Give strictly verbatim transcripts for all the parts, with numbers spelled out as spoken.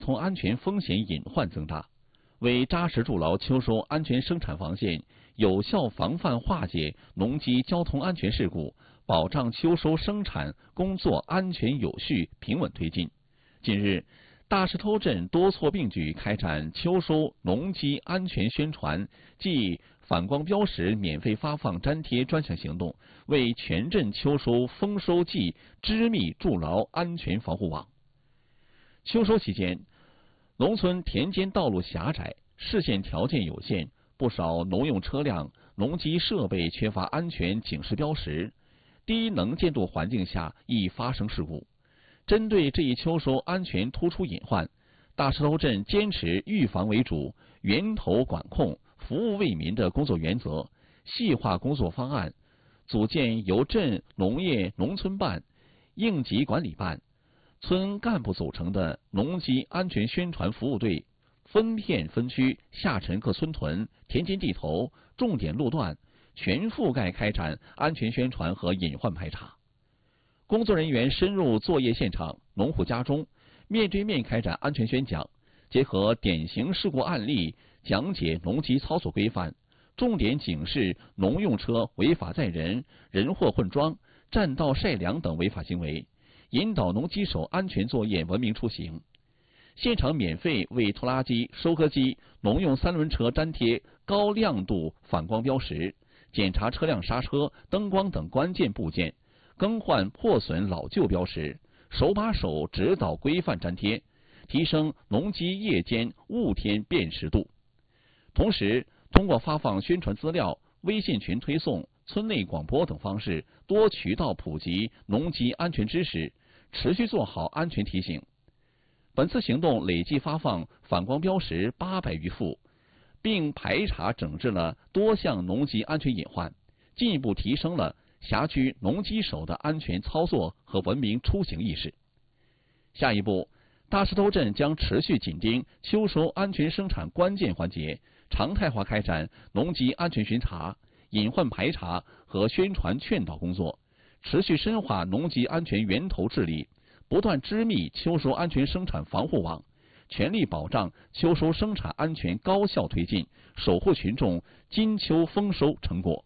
通安全风险隐患增大。为扎实筑牢秋收安全生产防线，有效防范化解农机交通安全事故，保障秋收生产工作安全有序、平稳推进。近日，大石头镇多措并举开展秋收农机安全宣传暨反光标识免费发放粘贴专项行动，为全镇秋收丰收季织密筑牢安全防护网。秋收期间，农村田间道路狭窄，视线条件有限，不少农用车辆、农机设备缺乏安全警示标识，低能见度环境下易发生事故。针对这一秋收安全突出隐患，大石头镇坚持预防为主、源头管控、服务为民的工作原则，细化工作方案，组建由镇农业农村办、应急管理办、村干部组成的农机安全宣传服务队，分片分区下沉各村屯、田间地头、重点路段，全覆盖开展安全宣传和隐患排查。工作人员深入作业现场、农户家中，面对面开展安全宣讲，结合典型事故案例，讲解农机操作规范，重点警示农用车违法载人、人货混装、占道晒粮等违法行为，引导农机手安全作业、文明出行。现场免费为拖拉机、收割机、农用三轮车粘贴高亮度反光标识，检查车辆刹车、灯光等关键部件，更换破损老旧标识，手把手指导规范粘贴，提升农机夜间雾天辨识度。同时，通过发放宣传资料、微信群推送、村内广播等方式，多渠道普及农机安全知识，持续做好安全提醒。本次行动累计发放反光标识八百余副，并排查整治了多项农机安全隐患，进一步提升了辖区农机手的安全操作和文明出行意识。下一步，大石头镇将持续紧盯秋收安全生产关键环节，常态化开展农机安全巡查、隐患排查和宣传劝导工作，持续深化农机安全源头治理，不断织密秋收安全生产防护网，全力保障秋收生产安全高效推进，守护群众金秋丰收成果。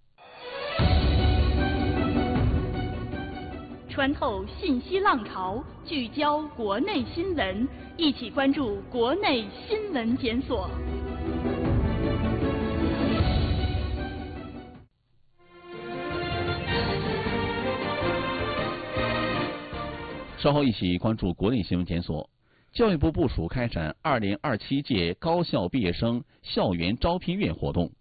穿透信息浪潮，聚焦国内新闻，一起关注国内新闻检索。 稍后一起关注国内新闻检索。教育部部署开展二零二七届高校毕业生校园招聘月活动。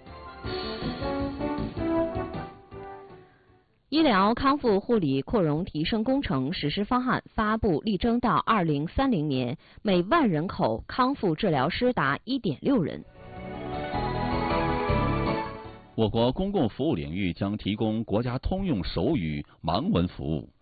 医疗康复护理扩容提升工程实施方案发布，力争到二零三零年每万人口康复治疗师达 一点六人。 我国公共服务领域将提供国家通用手语盲文服务。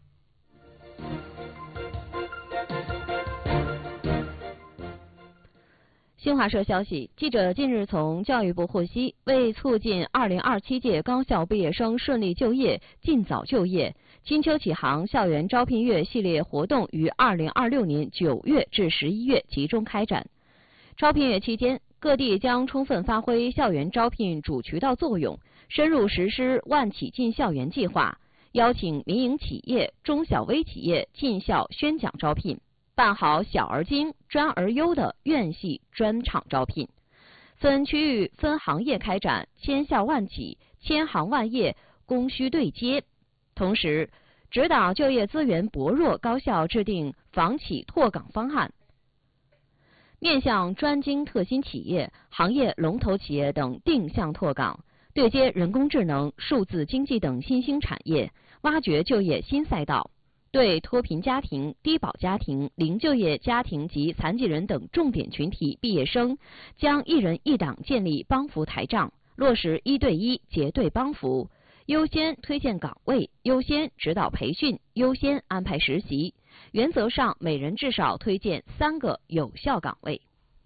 新华社消息，记者近日从教育部获悉，为促进二零二七届高校毕业生顺利就业、尽早就业，金秋启航校园招聘月系列活动于二零二六年九月至十一月集中开展。招聘月期间，各地将充分发挥校园招聘主渠道作用，深入实施万企进校园计划，邀请民营企业、中小微企业进校宣讲招聘，办好小而精、专而优的院系专场招聘，分区域、分行业开展千校万企、千行万业供需对接，同时指导就业资源薄弱高校制定房企拓岗方案，面向专精特新企业、行业龙头企业等定向拓岗，对接人工智能、数字经济等新兴产业，挖掘就业新赛道。对脱贫家庭、低保家庭、零就业家庭及残疾人等重点群体毕业生，将一人一档建立帮扶台账，落实一对一结对帮扶，优先推荐岗位，优先指导培训，优先安排实习，原则上每人至少推荐三个有效岗位。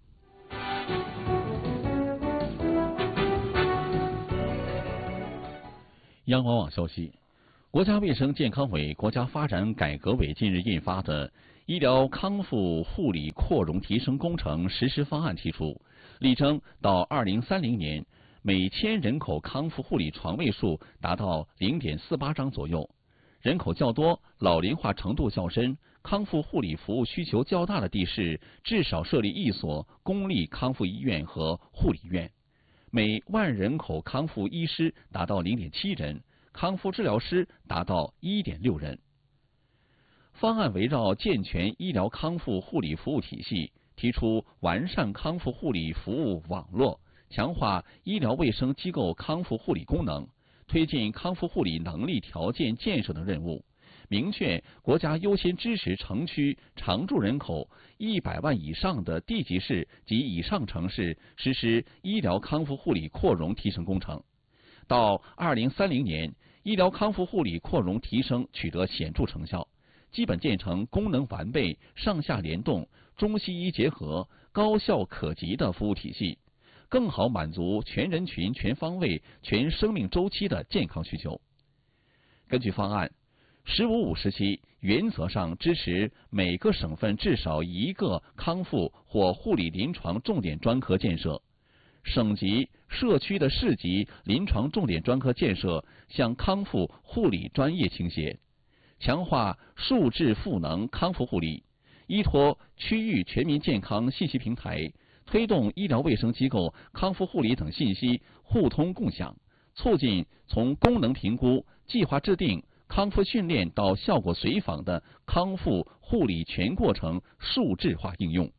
央广网消息，国家卫生健康委、国家发展改革委近日印发的《 医疗康复护理扩容提升工程实施方案提出，力争到二零三零年每千人口康复护理床位数达到零点四八张左右。人口较多、老龄化程度较深、康复护理服务需求较大的地市，至少设立一所公立康复医院和护理院，每万人口康复医师达到零点七人，康复治疗师达到一点六人。方案围绕健全医疗康复护理服务体系，提出完善康复护理服务网络，强化医疗卫生机构康复护理功能，推进康复护理能力条件建设等任务，明确国家优先支持城区常住人口一百万以上的地级市及以上城市实施医疗康复护理扩容提升工程。到二零三零年，医疗康复护理扩容提升取得显著成效，基本建成功能完备、上下联动、中西医结合、高效可及的服务体系，更好满足全人群、全方位、全生命周期的健康需求。根据方案，十五五时期原则上支持每个省份至少一个康复或护理临床重点专科建设，省级、社区的市级临床重点专科建设向康复护理专业倾斜，强化数质赋能康复护理，依托区域全民健康信息平台，推动医疗卫生机构康复护理等信息互通共享，促进从功能评估、计划制定、康复训练到效果随访的康复护理全过程数质化应用。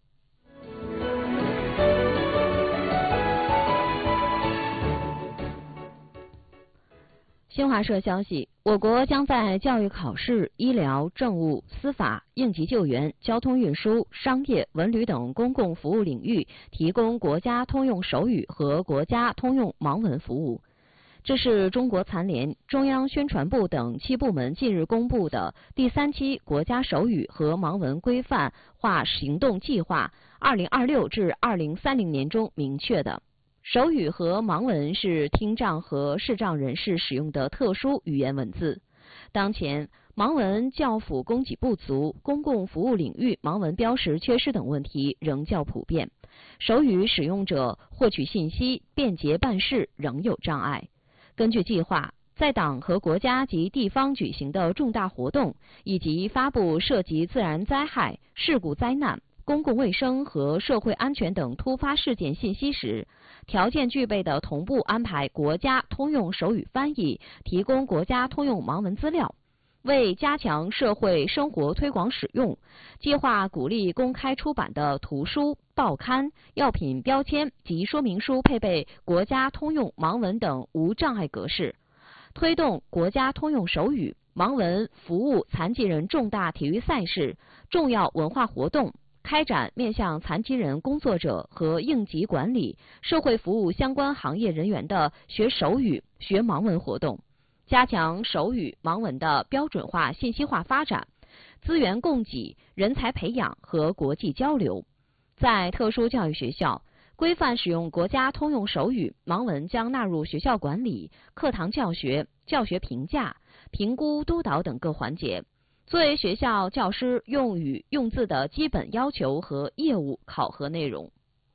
新华社消息，我国将在教育考试、医疗、政务、司法、应急救援、交通运输、商业、文旅等公共服务领域提供国家通用手语和国家通用盲文服务。这是中国残联、中央宣传部等七部门近日公布的第三期国家手语和盲文规范化行动计划二零二六至二零三零年中明确的。手语和盲文是听障和视障人士使用的特殊语言文字。当前，盲文教辅供给不足、公共服务领域盲文标识缺失等问题仍较普遍，手语使用者获取信息、便捷办事仍有障碍。根据计划，在党和国家及地方举行的重大活动以及发布涉及自然灾害、事故灾难、公共卫生和社会安全等突发事件信息时，条件具备的同步安排国家通用手语翻译，提供国家通用盲文资料。为加强社会生活推广使用，计划鼓励公开出版的图书、报刊、药品标签及说明书配备国家通用盲文等无障碍格式，推动国家通用手语、盲文服务残疾人重大体育赛事、重要文化活动，开展面向残疾人工作者和应急管理、社会服务相关行业人员的学手语、学盲文活动，加强手语、盲文的标准化、信息化发展，资源供给、人才培养和国际交流。在特殊教育学校，规范使用国家通用手语、盲文将纳入学校管理、课堂教学、教学评价、评估督导等各环节，作为学校教师用语用字的基本要求和业务考核内容。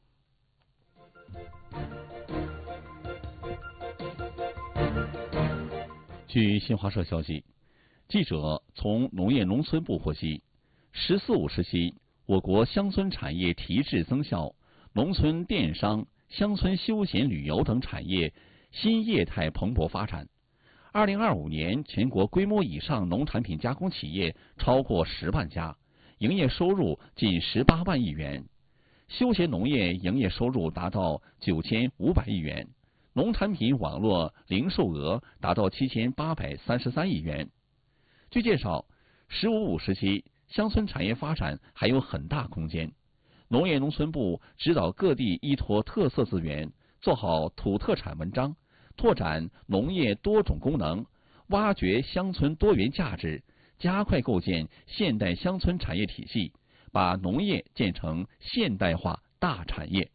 据新华社消息，记者从农业农村部获悉，十四五时期，我国乡村产业提质增效，农村电商、乡村休闲旅游等产业新业态蓬勃发展。二零二五年，全国规模以上农产品加工企业超过十万家，营业收入近十八万亿元，休闲农业营业收入达到九千五百亿元。农产品网络零售额达到七千八百三十三亿元。据介绍，十五五时期，乡村产业发展还有很大空间。农业农村部指导各地依托特色资源，做好土特产文章，拓展农业多种功能，挖掘乡村多元价值，加快构建现代乡村产业体系，把农业建成现代化大产业。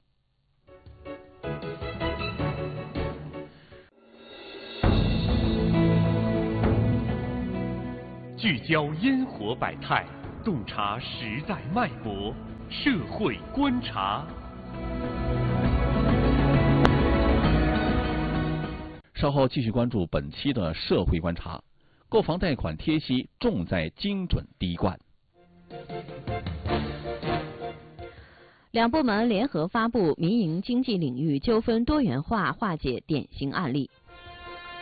聚焦因火百态， 洞察时代脉搏，社会观察。 稍后继续关注本期的社会观察。购房贷款贴息重在精准滴灌。 两部门联合发布民营经济领域纠纷多元化化解典型案例。